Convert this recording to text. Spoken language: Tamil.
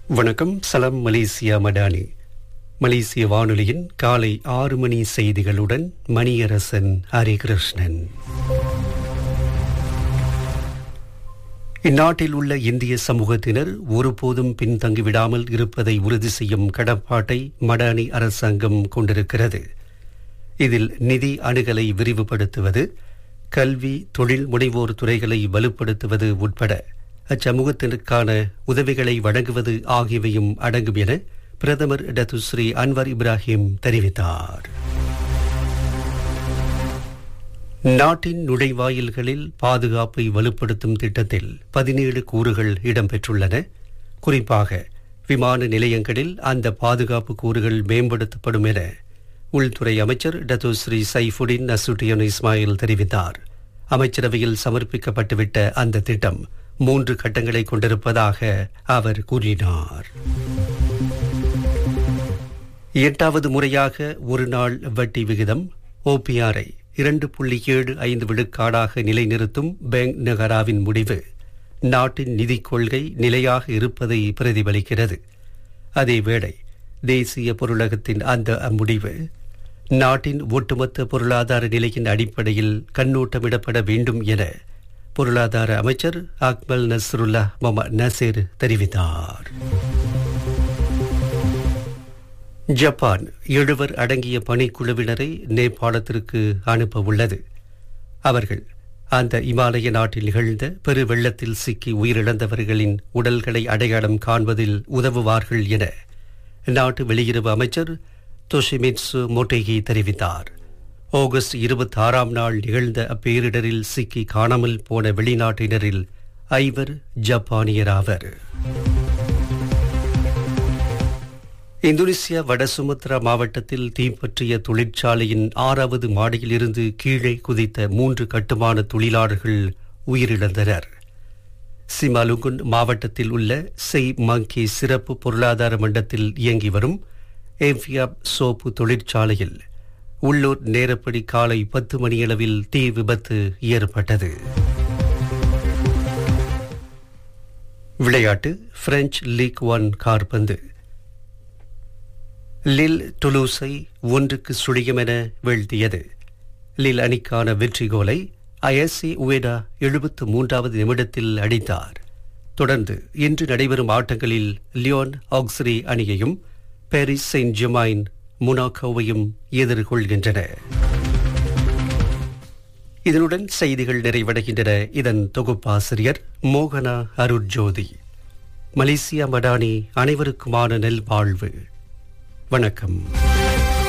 வணக்கம். சலாம் மலேசியா மடானி. மலேசிய வானொலியின் காலை 6 மணி செய்திகளுடன் மணியரசன் ஹரிகிருஷ்ணன். இந்நாட்டில் உள்ள இந்திய சமூகத்தினர் ஒருபோதும் பின்தங்கிவிடாமல் இருப்பதை உறுதி செய்யும் கடப்பாட்டை மடானி அரசாங்கம் கொண்டிருக்கிறது. இதில் நிதி அணுகலை விரிவுபடுத்துவது, கல்வி, தொழில் முனைவோர் துறைகளை வலுப்படுத்துவது உட்பட அச்சமூகத்தினருக்கான உதவிகளை வழங்குவது ஆகியவையும் அடங்கும் என பிரதமர் டத்துஸ்ரீ அன்வர் இப்ராஹிம் தெரிவித்தார். நாட்டின் நுழைவாயில்களில் பாதுகாப்பை வலுப்படுத்தும் திட்டத்தில் 17 கூறுகள் இடம்பெற்றுள்ளன. குறிப்பாக விமான நிலையங்களில் அந்த பாதுகாப்பு கூறுகள் மேம்படுத்தப்படும் என உள்துறை அமைச்சர் டத்துஸ்ரீ சைஃபுடின் நசுட்டியன் இஸ்மாயில் தெரிவித்தார். அமைச்சரவையில் சமர்ப்பிக்கப்பட்டுவிட்ட அந்த திட்டம் 3 கட்டங்களை கொண்டிருப்பதாக அவர் கூறினார். 8வது முறையாக ஒரு நாள் வட்டி விகிதம் ஓபிஆரை 2.75 விழுக்காடாக நிலைநிறுத்தும் பேங்க் நகராவின் முடிவு நாட்டின் நிதிக் கொள்கை நிலையாக இருப்பதை பிரதிபலிக்கிறது. அதேவேளை தேசிய பொருளகத்தின் அந்த முடிவு நாட்டின் ஒட்டுமொத்த பொருளாதார நிலையின் அடிப்படையில் கண்ணோட்டமிடப்பட வேண்டும் என பொருளாதார அமைச்சர் அக்மல் நஸ்ருல்லா முகமது நசீர் தெரிவித்தார். ஜப்பான் 7 அடங்கிய பணிக்குழுவினரை நேபாளத்திற்கு அனுப்ப உள்ளது. அவர்கள் அந்த இமாலய நாட்டில் நிகழ்ந்த பெரு வெள்ளத்தில் சிக்கி உயிரிழந்தவர்களின் உடல்களை அடையாளம் காண்பதில் உதவுவார்கள் என நாட்டு வெளியுறவு அமைச்சர் தொஷிமிட்சு மொட்டேகி தெரிவித்தார். ஆகஸ்ட் 26ஆம் நாள் நிகழ்ந்த அப்பேரிடரில் சிக்கி காணாமல் போன வெளிநாட்டினரில் 5 ஜப்பானியராவர். இந்தோனேசியா வட சுமத்ரா மாவட்டத்தில் தீப்பற்றிய தொழிற்சாலையின் 6வது மாடியில் இருந்து கீழே குதித்த 3 கட்டுமான தொழிலாளர்கள் உயிரிழந்தனர். சிமாலுங்குன் மாவட்டத்தில் உள்ள செய் மங்கி சிறப்பு பொருளாதார மண்டலத்தில் இயங்கி வரும் ஏவியாப் சோப்பு தொழிற்சாலையில் உள்ளூர் நேரப்படி காலை 10 மணியளவில் தீ விபத்து ஏற்பட்டது. விளையாட்டு. பிரெஞ்சு லீக் 1 காற்பந்து. லில் டுலூஸை 1-0 என வீழ்த்தியது. லில் அணிக்கான வெற்றி கோலை அயசி உவேடா 73வது நிமிடத்தில் அடித்தார். தொடர்ந்து இன்று நடைபெறும் ஆட்டங்களில் லியோன் ஆக்ஸரி அணியையும் பாரிஸ் செயின்ட் ஜெர்மைன் மொனாக்கோவையும் எதிர்கொள்கின்றன. இதனுடன் செய்திகள் நிறைவடைகின்றன. இதன் தொகுப்பாசிரியர் மோகனா அருட்ஜோதி. மலேசியா மடானி அனைவருக்குமான நல்வாழ்வு. வணக்கம்.